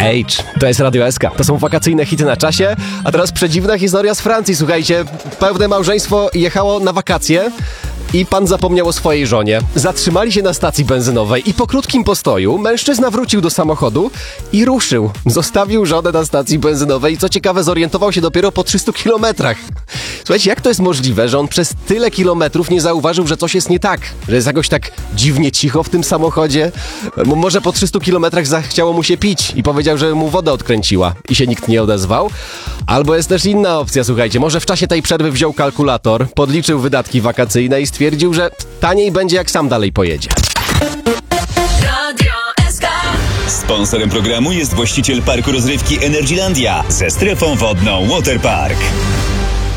Age. To jest Radio SK. To są wakacyjne hity na czasie. A teraz przedziwna historia z Francji. Słuchajcie, pewne małżeństwo jechało na wakacje i pan zapomniał o swojej żonie. Zatrzymali się na stacji benzynowej i po krótkim postoju mężczyzna wrócił do samochodu i ruszył. Zostawił żonę na stacji benzynowej i co ciekawe zorientował się dopiero po 300 kilometrach. Słuchajcie, jak to jest możliwe, że on przez tyle kilometrów nie zauważył, że coś jest nie tak? Że jest jakoś tak dziwnie cicho w tym samochodzie? Może po 300 kilometrach zachciało mu się pić i powiedział, że mu wodę odkręciła i się nikt nie odezwał? Albo jest też inna opcja, słuchajcie, może w czasie tej przerwy wziął kalkulator, podliczył wydatki wakacyjne i stwierdził, że taniej będzie jak sam dalej pojedzie. Sponsorem programu jest właściciel parku rozrywki Energylandia ze strefą wodną Waterpark.